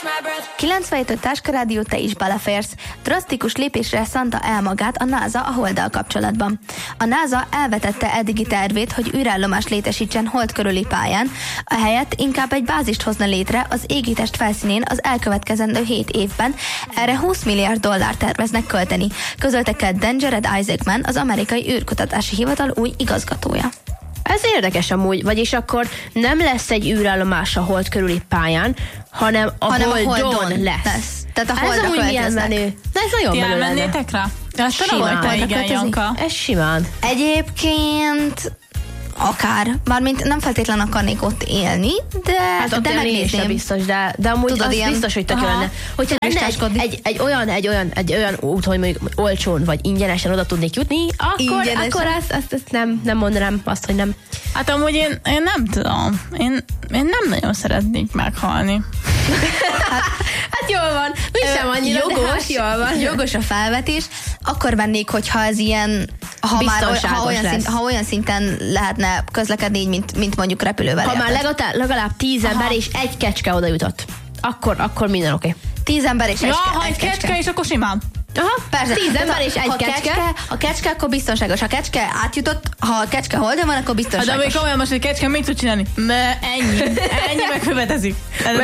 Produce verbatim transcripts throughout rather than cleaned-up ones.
kilencvenhét Táska Rádió, te is beleférsz. Drasztikus lépésre szánta el magát a NASA a Holddal kapcsolatban. A NASA elvetette eddigi tervét, hogy űrállomást létesítsen Hold körüli pályán, ehelyett inkább egy bázist hozna létre az égitest felszínén az elkövetkezendő hét évben. Erre húsz milliárd dollár terveznek költeni, közölte kedden Jared Isaacman, az amerikai űrkutatási hivatal új igazgatója. Ez érdekes amúgy, vagyis akkor nem lesz egy űrállomás a Hold körüli pályán, hanem a hanem Holdon, a Holdon lesz. lesz. Tehát a Holdra ez amúgy milyen menő. De ez nagyon menő lenne. Elmennétek rá? Ezt simán. Igen, Janka. Ez simán. Egyébként akár, mármint nem feltétlen akarnék ott élni, de, hát de megnézném. Biztos, de, de amúgy tudod, az ilyen, biztos, hogy tök jó lenne. Hogyha lenne egy, egy, egy, olyan, egy, olyan, egy olyan út, hogy mondjuk olcsón vagy ingyenesen oda tudnék jutni, akkor, akkor ezt, ezt, ezt nem, nem mondanám azt, hogy nem. Hát amúgy én, én nem tudom. Én, én nem nagyon szeretnék meghalni. hát, hát jól van. Mi sem annyira, jogos, hát jól van. Jogos a felvetés. Akkor vennék, hogyha ez ilyen, ha, már, ha, olyan, szint, ha olyan szinten lehetne közlekedni, így, mint, mint mondjuk repülővel. Ha érted. Már legalább, legalább tíz ember és egy kecske oda jutott, akkor, akkor minden oké. Okay. Tíz ember és egy, ja, ke- ha egy kecske, kecske és akkor simán. Aha, persze. Tíz ember és egy ha kecske. kecske. Ha kecske, akkor biztonságos. Ha kecske átjutott, ha a kecske Holdon van, akkor biztonságos. Hát de még komolyan most, hogy kecske mit tud csinálni? Mert ennyi. Ennyi megkövetezik.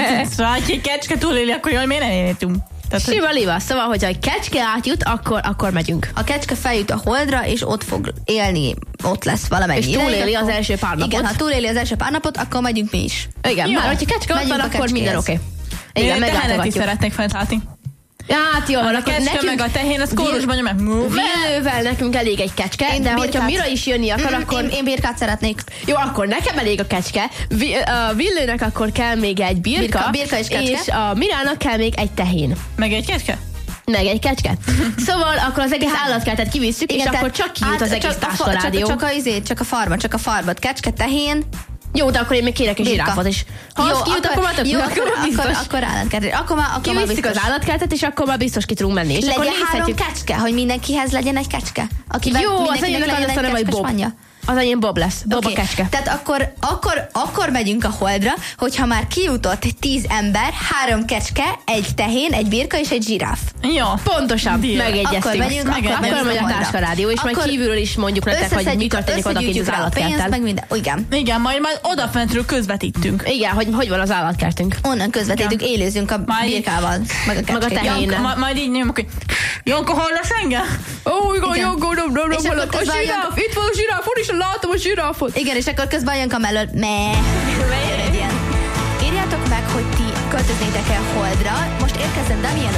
Ha egy kecske túléli, akkor jól miért nem élhetünk? Sima liva. Szóval, hogyha egy kecske átjut, akkor, akkor megyünk. A kecske feljut a Holdra, és ott fog élni, ott lesz valamennyi. És túléli az első pár napot. Igen, ha túléli az első pár napot, akkor megyünk mi is. Igen, jó. Már hogyha kecske ott van, akkor minden oké. Okay. Igen, meglátogatjuk. Én szeretnék fent látni. Ja, hát jó, a kecske nekünk, meg a tehén, az kórusban nyom meg. Villővel nekünk elég egy kecske, én de hogyha Mira is jönni akar, mm, akkor... Én, én birkát szeretnék. Jó, akkor nekem elég a kecske. Vi, a Villőnek akkor kell még egy birka, birka, birka és, kecske. És a Mirának kell még egy tehén. Meg egy kecske? Meg egy kecske. Szóval akkor az egész állatkertet kivisszük, és akkor csak kijut az egész Táska Rádió. Csak a izét, csak a farmat, csak a farmat. Kecske, tehén. Jó, de akkor én még kérek egy zsiráfot is. Ha jó, az kijut, akkor, akkor már jó, akkor, akkor, akkor, akkor állatkertet. Akkor már, akkor már biztos. Az állatkertet, és akkor már biztos ki tudunk menni. És legyen akkor három kecske, hogy mindenkihez legyen egy kecske. Akivel jó, mindenkinek az legyen egy kecske spanya. Az enyém Bob lesz. Bob okay. A kecske. Tehát akkor, akkor, akkor megyünk a Holdra, hogyha már kijutott tíz ember, három kecske, egy tehén, egy birka és egy zsiráf. Jó. Pontosan. Deal. Megegyeztünk. Akkor megyünk, akkor, akkor megyünk megy a Táska Rádió, és akkor majd kívülről is mondjuk nektek, hogy mi történik odakint az állatkerttel. Meg minden. Igen. Igen, majd, majd odafentről közvetítünk. Igen, hogy hogy van az állatkertünk. Onnan közvetítünk, élőzünk a majd birkával, meg a meg a tehénnel. Ma, majd így nyomok, hogy Janka, hallasz engem? Ó, igen, Janka, nem, nem, nem, hallak. A zsiráf, itt van a zsiráf, hol is látom a zsiráfot. Igen, és akkor közben Janka mellől, meh, jön egy ilyen. Írjátok meg, hogy ti költöznétek el Holdra. Most érkezzen Damien